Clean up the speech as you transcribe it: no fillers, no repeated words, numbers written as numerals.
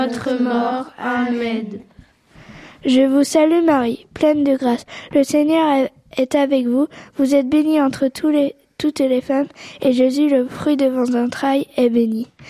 notre mort. Amen. Je vous salue Marie, pleine de grâce. Le Seigneur est avec vous. Vous êtes bénie entre toutes les femmes, et Jésus, le fruit de vos entrailles, est béni.